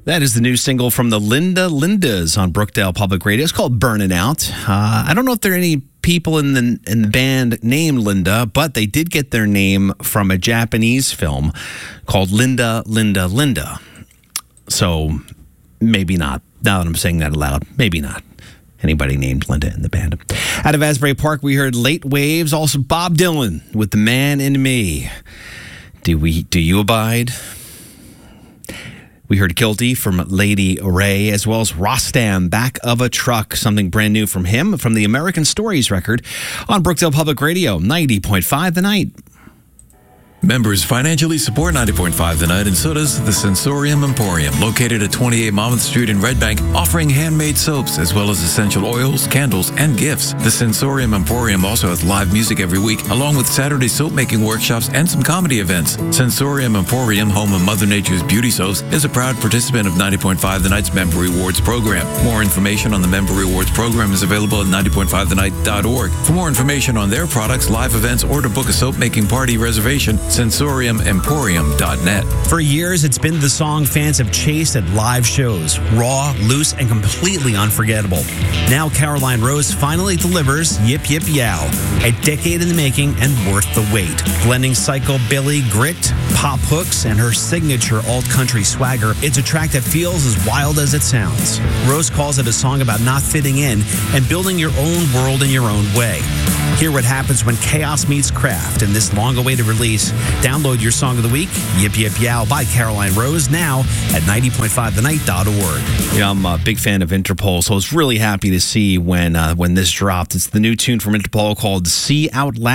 That is the new single from the Lindas on Brookdale Public Radio. It's called Burnin' Out. I don't know if there are any people in the band named Linda, but they did get their name from a Japanese film called Linda, Linda, Linda. So maybe not. Now that I'm saying that aloud, maybe not anybody named Linda in the band. Out of Asbury Park, we heard Late Waves, also Bob Dylan with The Man in Me. Do you abide? We heard Guilty from Lady Ray, as well as Rostam, Back of a Truck, something brand new from him, from the American Stories record on Brookdale Public Radio, 90.5 The Night. Members financially support 90.5 The Night, and so does the Sensorium Emporium, located at 28 Monmouth Street in Red Bank, offering handmade soaps as well as essential oils, candles, and gifts. The Sensorium Emporium also has live music every week, along with Saturday soap-making workshops and some comedy events. Sensorium Emporium, home of Mother Nature's Beauty Soaps, is a proud participant of 90.5 The Night's Member Rewards program. More information on the Member Rewards program is available at 90.5thenight.org. For more information on their products, live events, or to book a soap-making party reservation, sensoriumemporium.net. For years, it's been the song fans have chased at live shows. Raw, loose, and completely unforgettable. Now Caroline Rose finally delivers Yip Yip Yow. A decade in the making and worth the wait. Blending psychobilly, grit, pop hooks, and her signature alt-country swagger, it's a track that feels as wild as it sounds. Rose calls it a song about not fitting in and building your own world in your own way. Hear what happens when chaos meets craft in this long-awaited release. Download your song of the week, Yip Yip Yow by Caroline Rose, now at 90.5thenight.org. Yeah, I'm a big fan of Interpol, so I was really happy to see when this dropped. It's the new tune from Interpol called See Out Loud.